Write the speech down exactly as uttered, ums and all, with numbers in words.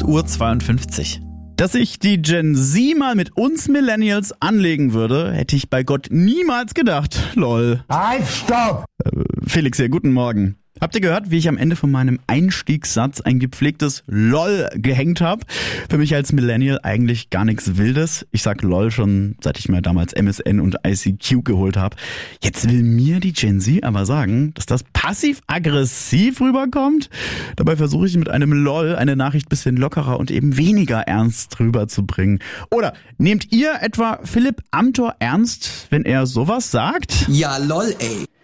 Uhr zweiundfünfzig. Dass sich die Gen Z mal mit uns Millennials anlegen würde, hätte ich bei Gott niemals gedacht. Lol. Halt, stopp! Äh, Felix hier, guten Morgen. Habt ihr gehört, wie ich am Ende von meinem Einstiegssatz ein gepflegtes LOL gehängt habe? Für mich als Millennial eigentlich gar nichts Wildes. Ich sag LOL schon, seit ich mir damals M S N und I C Q geholt habe. Jetzt will mir die Gen Z aber sagen, dass das passiv-aggressiv rüberkommt. Dabei versuche ich mit einem LOL eine Nachricht bisschen lockerer und eben weniger ernst rüberzubringen. Oder nehmt ihr etwa Philipp Amthor ernst, wenn er sowas sagt? Ja, lol, ey.